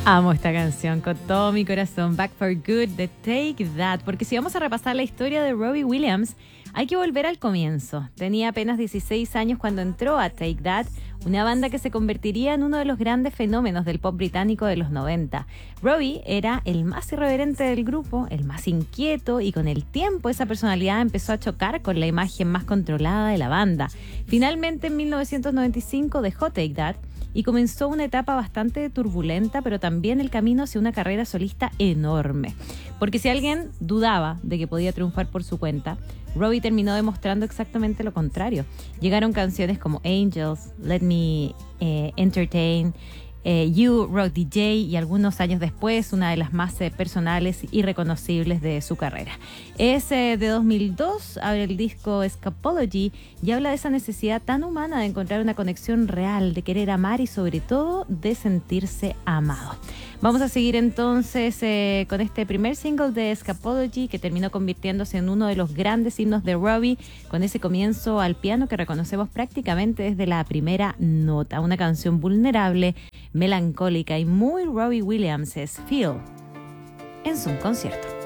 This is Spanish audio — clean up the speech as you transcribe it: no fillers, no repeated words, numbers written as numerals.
Amo esta canción con todo mi corazón. Back for Good de Take That. Porque si vamos a repasar la historia de Robbie Williams, hay que volver al comienzo. Tenía apenas 16 años cuando entró a Take That, una banda que se convertiría en uno de los grandes fenómenos del pop británico de los 90. Robbie era el más irreverente del grupo, el más inquieto, y con el tiempo esa personalidad empezó a chocar con la imagen más controlada de la banda. Finalmente, en 1995 dejó Take That y comenzó una etapa bastante turbulenta, pero también el camino hacia una carrera solista enorme. Porque si alguien dudaba de que podía triunfar por su cuenta, Robbie terminó demostrando exactamente lo contrario. Llegaron canciones como Angels, Let Me Entertain, You, Rock DJ, y algunos años después una de las más personales y reconocibles de su carrera. Es de 2002, abre el disco Escapology y habla de esa necesidad tan humana de encontrar una conexión real, de querer amar y sobre todo de sentirse amado. Vamos a seguir entonces con este primer single de Escapology, que terminó convirtiéndose en uno de los grandes himnos de Robbie, con ese comienzo al piano que reconocemos prácticamente desde la primera nota. Una canción vulnerable, melancólica y muy Robbie Williams, es Feel en su concierto.